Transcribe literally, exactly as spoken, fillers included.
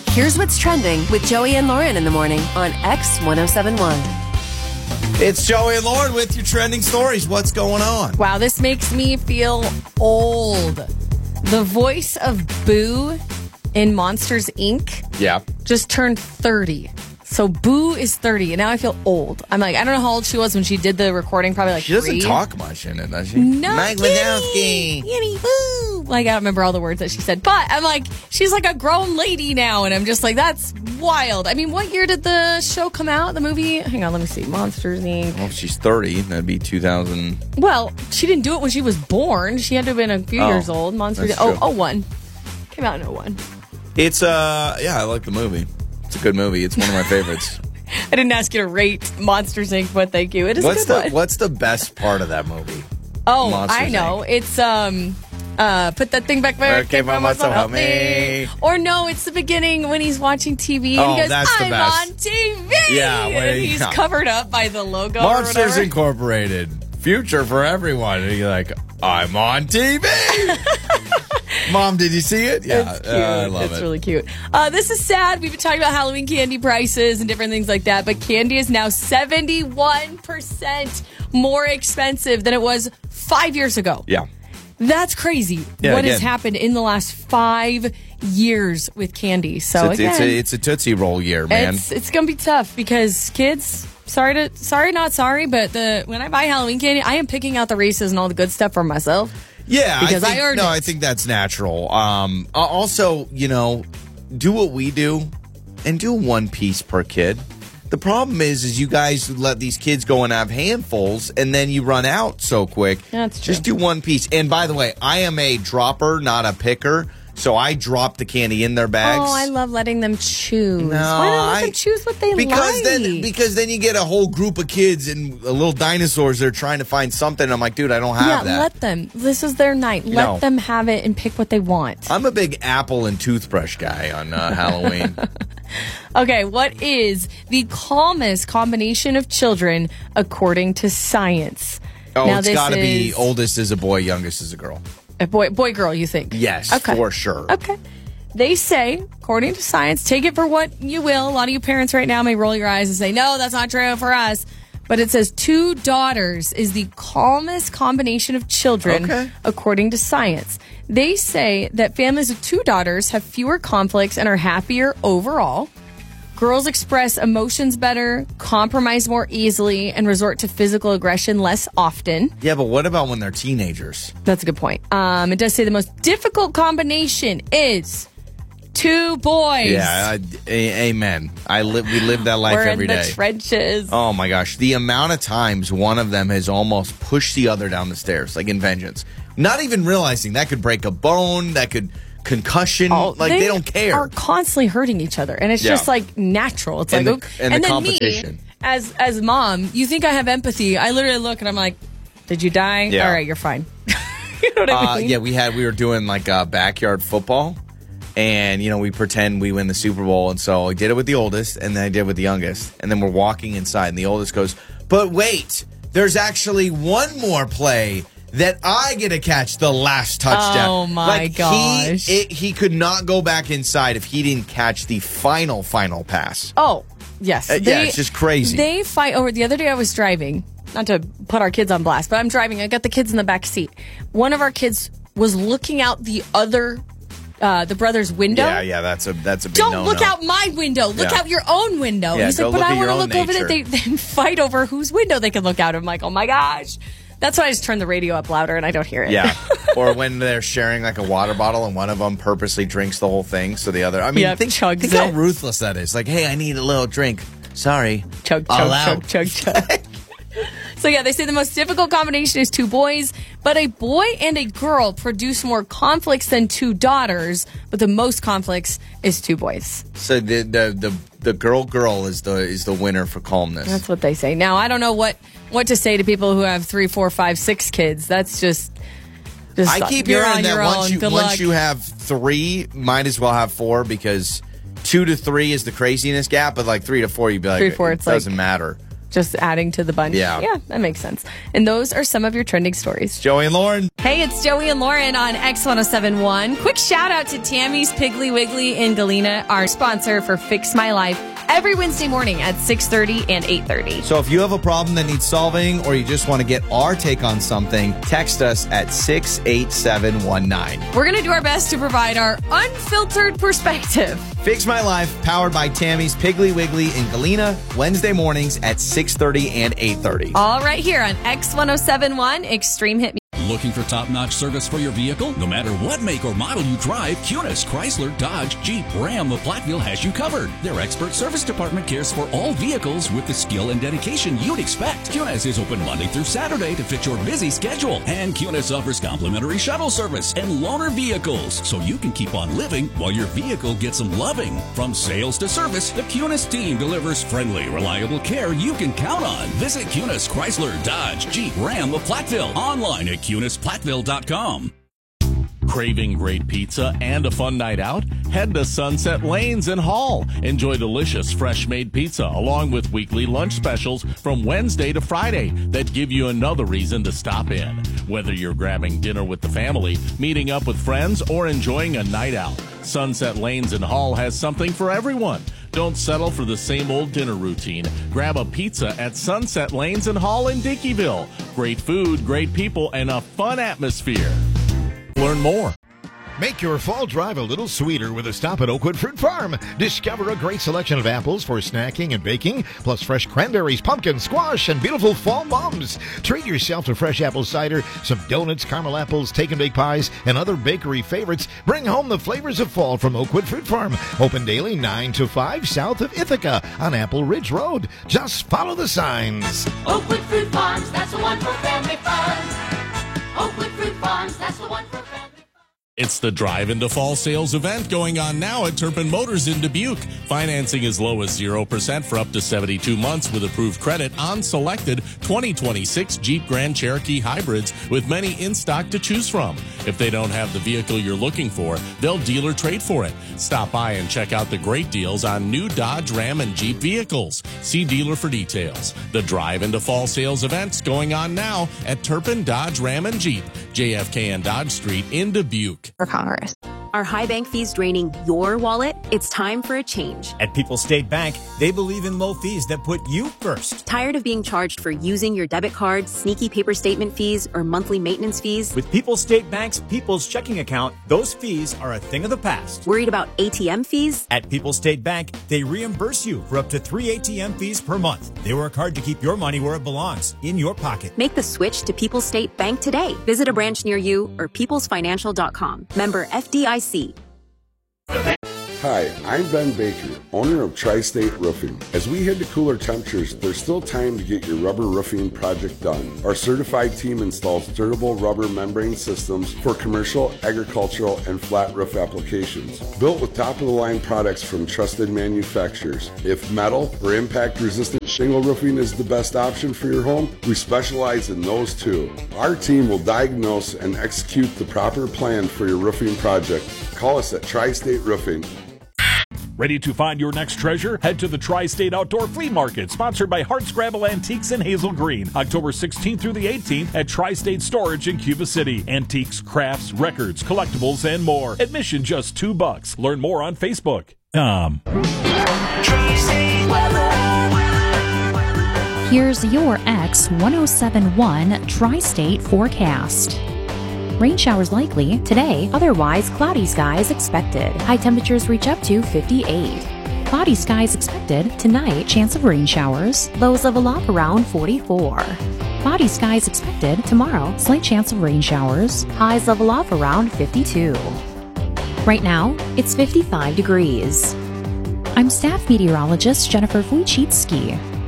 Here's what's trending with Joey and Lauren in the morning on X one oh seven point one. It's Joey and Lauren with your trending stories. What's going on? Wow, this makes me feel old. The voice of Boo in Monsters, Incorporated Yeah. just turned thirty. So Boo is thirty, and now I feel old. I'm like, I don't know how old she was when she did the recording, probably like She doesn't three. talk much in it, does she? No, Mike Kitty, Wazowski. Kitty, Boo. Like, I don't remember all the words that she said, but I'm like, she's like a grown lady now, and I'm just like, that's wild. I mean, what year did the show come out, the movie? Hang on, let me see. Monsters, Incorporated Well, if she's thirty, that'd be two thousand. Well, she didn't do it when she was born. She had to have been a few Oh, years old. Monsters, that's oh, true. oh one. Came out in oh one. It's, uh, yeah, I like the movie. It's a good movie. It's one of my favorites. I didn't ask you to rate Monsters, Incorporated, but thank you. It is What's a good the one. What's the best part of that movie? Oh, Monsters, I know. Incorporated. It's, um... Uh, put that thing back where Where it came from. what's So so help help me. me. Or no, it's the beginning when he's watching T V and Oh, he goes, that's the I'm best. on T V. Yeah, when and he- he's yeah. covered up by the logo. or Monsters whatever. Incorporated. Future for everyone. And you're like, I'm on T V. Mom, did you see it? Yeah, It's cute. uh, I love it's it. really cute. Uh, this is sad. We've been talking about Halloween candy prices and different things like that, but candy is now seventy-one percent more expensive than it was five years ago. Yeah. That's crazy. Yeah, what has again. happened in the last five years with candy. So It's, again, it's, a, it's a Tootsie Roll year, man. it's it's gonna be tough because kids. Sorry to sorry not sorry, but the when I buy Halloween candy, I am picking out the Reese's and all the good stuff for myself. Yeah, Because I think, earned no, it. I think that's natural. Um, uh, also, you know, do what we do and do one piece per kid. The problem is, is you guys let these kids go and have handfuls, and then you run out so quick. That's true. Just do one piece. And by the way, I am a dropper, not a picker, so I drop the candy in their bags. Oh, I love letting them choose. No, Why not let I- them choose what they because like? then because then you get a whole group of kids and a little dinosaurs. They're trying to find something. I'm like, dude, I don't have yeah, that. let them. This is their night. Let No. them have it and pick what they want. I'm a big apple and toothbrush guy on uh, Halloween. Okay, what is the calmest combination of children according to science? Oh, Now, it's this got to be is oldest is a boy, youngest is a girl. a boy, boy, girl. You think? Yes, Okay. for sure. Okay. They say, according to science, take it for what you will. A lot of you parents right now may roll your eyes and say, no, that's not true for us. But it says two daughters is the calmest combination of children, Okay. according to science. They say that families with two daughters have fewer conflicts and are happier overall. Girls express emotions better, compromise more easily, and resort to physical aggression less often. Yeah, but what about when they're teenagers? That's a good point. Um, it does say the most difficult combination is two boys. Yeah, I, a- amen. I live. We live that life We're every in the day. trenches. Oh my gosh, the amount of times one of them has almost pushed the other down the stairs, like in vengeance, not even realizing that could break a bone, that could concussion. Oh, like they, don't care. Are constantly hurting each other, and it's Yeah. just like natural. It's And like, the- okay. and the then competition. me, as as mom, you think I have empathy? I literally look and I'm like, "Did you die? Yeah. All right, you're fine." You know what I Uh, mean? yeah, we had we were doing like uh, backyard football, and you know we pretend we win the Super Bowl, and so I did it with the oldest, and then I did it with the youngest, and then we're walking inside, and the oldest goes, "But wait, there's actually one more play." That I get to catch the last touchdown. Oh, my like, gosh. He, it, he could not go back inside if he didn't catch the final, final pass. Oh, yes. Uh, yeah, it's just crazy. They fight over. The other day I was driving, not to put our kids on blast, but I'm driving. I got the kids in the back seat. One of our kids was looking out the other, uh, the brother's window. Yeah, yeah, that's a that's a big Don't no-no. look out my window. Look Yeah. out your own window. Yeah, He's go like, but look I at your want to own look over that they, nature. they fight over whose window they can look out. I'm like, oh my gosh. That's why I just turn the radio up louder and I don't hear it. Yeah. Or when they're sharing like a water bottle and one of them purposely drinks the whole thing, so the other. I mean, Yeah, think, chugs think how it. ruthless that is. Like, hey, I need a little drink. Sorry. Chug, All chug, out. chug, chug, chug. So yeah, they say the most difficult combination is two boys, but a boy and a girl produce more conflicts than two daughters, but the most conflicts is two boys. So the the the, the girl girl is the is the winner for calmness. That's what they say. Now I don't know what what to say to people who have three, four, five, six kids. That's just just I keep you're hearing on that your once own. you Good once luck. you have three, might as well have four because two to three is the craziness gap, but like three to four, you'd be like, Three, four, it it's like- doesn't matter. just adding to the bunch. Yeah. Yeah, that makes sense. And those are some of your trending stories. Joey and Lauren. Hey, it's Joey and Lauren on X ten seventy-one. Quick shout out to Tammy's Piggly Wiggly in Galena, our sponsor for Fix My Life, every Wednesday morning at six thirty and eight thirty. So if you have a problem that needs solving or you just want to get our take on something, text us at six eight seven one nine. We're going to do our best to provide our unfiltered perspective. Fix My Life, powered by Tammy's Piggly Wiggly in Galena, Wednesday mornings at six thirty and eight thirty. All right here on X ten seventy-one Extreme Hit Music. Looking for top-notch service for your vehicle? No matter what make or model you drive, Cunis, Chrysler, Dodge, Jeep, Ram, of Platteville has you covered. Their expert service department cares for all vehicles with the skill and dedication you'd expect. Cunis is open Monday through Saturday to fit your busy schedule. And Cunis offers complimentary shuttle service and loaner vehicles, so you can keep on living while your vehicle gets some loving. From sales to service, the Cunis team delivers friendly, reliable care you can count on. Visit Cunis, Chrysler, Dodge, Jeep, Ram of Platteville online at cunis platteville dot com. Craving great pizza and a fun night out? Head to Sunset Lanes in Hall. Enjoy delicious fresh-made pizza along with weekly lunch specials from Wednesday to Friday that give you another reason to stop in. Whether you're grabbing dinner with the family, meeting up with friends, or enjoying a night out, Sunset Lanes in Hall has something for everyone. Don't settle for the same old dinner routine. Grab a pizza at Sunset Lanes in Hall in Dickeyville. Great food, great people, and a fun atmosphere. Learn more. Make your fall drive a little sweeter with a stop at Oakwood Fruit Farm. Discover a great selection of apples for snacking and baking, plus fresh cranberries, pumpkin, squash, and beautiful fall mums. Treat yourself to fresh apple cider, some donuts, caramel apples, take and bake pies, and other bakery favorites. Bring home the flavors of fall from Oakwood Fruit Farm. Open daily nine to five south of Ithaca on Apple Ridge Road. Just follow the signs. Oakwood Fruit Farms, that's the one for family fun. Oakwood Fruit Farms, that's the one for family fun. It's the Drive into Fall sales event going on now at Turpin Motors in Dubuque. Financing as low as zero percent for up to seventy-two months with approved credit on selected twenty twenty-six Jeep Grand Cherokee hybrids with many in stock to choose from. If they don't have the vehicle you're looking for, they'll deal or trade for it. Stop by and check out the great deals on new Dodge, Ram, and Jeep vehicles. See dealer for details. The Drive into Fall sales event's going on now at Turpin, Dodge, Ram, and Jeep, J F K and Dodge Street in Dubuque. For Congress. Are high bank fees draining your wallet? It's time for a change. At People's State Bank, they believe in low fees that put you first. Tired of being charged for using your debit card, sneaky paper statement fees, or monthly maintenance fees? With People's State Bank's People's Checking Account, those fees are a thing of the past. Worried about A T M fees? At People's State Bank, they reimburse you for up to three A T M fees per month. They work hard to keep your money where it belongs, in your pocket. Make the switch to People's State Bank today. Visit a branch near you or peoples financial dot com. Member F D I C. Hi, I'm Ben Baker, owner of Tri-State Roofing. As we head to cooler temperatures, there's still time to get your rubber roofing project done. Our certified team installs durable rubber membrane systems for commercial, agricultural, and flat roof applications. Built with top-of-the-line products from trusted manufacturers. If metal or impact-resistant shingle roofing is the best option for your home, we specialize in those too. Our team will diagnose and execute the proper plan for your roofing project. Call us at Tri-State Roofing. Ready to find your next treasure? Head to the Tri-State Outdoor Flea Market, sponsored by Hardscrabble Antiques in Hazel Green, October sixteenth through the eighteenth at Tri-State Storage in Cuba City. Antiques, crafts, records, collectibles, and more. Admission just two bucks. Learn more on Facebook. Um. Here's your X ten seventy-one Tri-State forecast. Rain showers likely today, otherwise cloudy skies expected. High temperatures reach up to fifty-eight. Cloudy skies expected tonight, chance of rain showers. Lows level off around forty-four. Cloudy skies expected tomorrow, slight chance of rain showers. Highs level off around fifty-two. Right now, it's fifty-five degrees. I'm staff meteorologist Jennifer Wojcicki.